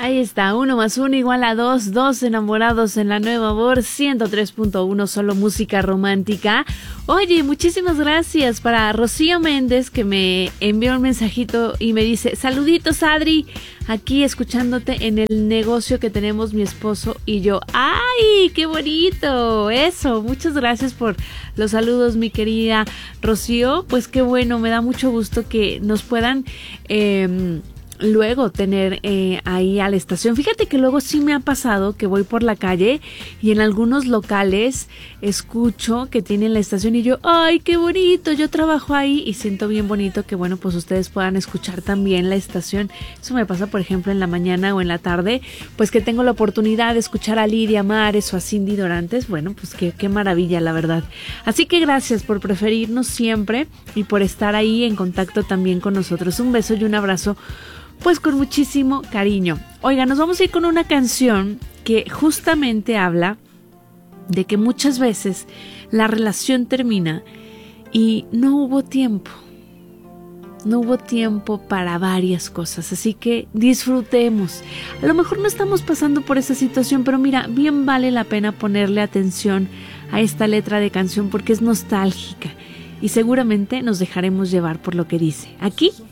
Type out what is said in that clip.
Ahí está, 1 más 1 igual a 2, dos enamorados en la Nueva Voz 103.1, solo música romántica. Oye, muchísimas gracias para Rocío Méndez, que me envió un mensajito y me dice: saluditos, Adri, aquí escuchándote en el negocio que tenemos mi esposo y yo. ¡Ay, qué bonito! Eso, muchas gracias por los saludos, mi querida Rocío. Pues qué bueno, me da mucho gusto que nos puedan luego tener ahí a la estación. Fíjate que luego sí me ha pasado que voy por la calle y en algunos locales escucho que tienen la estación y yo, ¡ay, qué bonito! Yo trabajo ahí y siento bien bonito que, bueno, pues ustedes puedan escuchar también la estación. Eso me pasa, por ejemplo, en la mañana o en la tarde, pues que tengo la oportunidad de escuchar a Lidia Mares o a Cindy Dorantes. Bueno, pues qué maravilla, la verdad. Así que gracias por preferirnos siempre y por estar ahí en contacto también con nosotros. Un beso y un abrazo, pues con muchísimo cariño. Oiga, nos vamos a ir con una canción que justamente habla de que muchas veces la relación termina y no hubo tiempo. No hubo tiempo para varias cosas, así que disfrutemos. A lo mejor no estamos pasando por esa situación, pero mira, bien vale la pena ponerle atención a esta letra de canción porque es nostálgica y seguramente nos dejaremos llevar por lo que dice. Aquí